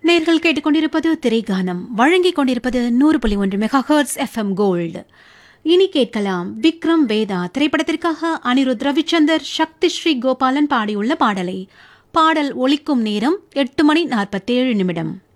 நேர்கள் கேட்டுக்கொண்டிருப்பது திரைகானம் வழங்கிக் கொண்டிருப்பது 100.1 மெகாஹெர்ட்ஸ் FM கோல்டு. இனி கேட்கலாம் விக்ரம் வேதா திரைப்படத்திற்காக அனிருத் ரவிச்சந்தர் சக்தி ஸ்ரீ கோபாலன் பாடியுள்ள பாடலை. பாடல் ஒலிக்கும் நேரம் 8:47.